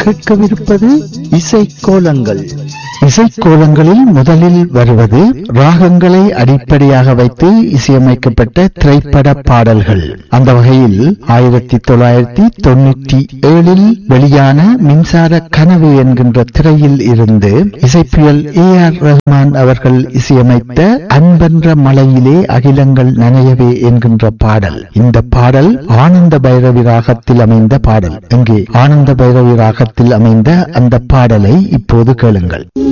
கேட்கவிருப்பது இசைக்கோலங்கள். இசைக்கோலங்களில் முதலில் வருவது ராகங்களை அடிப்படையாக வைத்து இசையமைக்கப்பட்ட திரைப்பட பாடல்கள். அந்த வகையில் 1997 வெளியான மின்சார கனவு என்கின்ற திரையில் இருந்து இசைப்பியல் AR ரஹ்மான் அவர்கள் இசையமைத்த அன்பென்ற மலையிலே அகிலங்கள் நனையவே என்கின்ற பாடல். இந்த பாடல் ஆனந்த பைரவி ராகத்தில் அமைந்த பாடல். இங்கே ஆனந்த பைரவி ராகத்தில் அமைந்த அந்த பாடலை இப்போது கேளுங்கள்.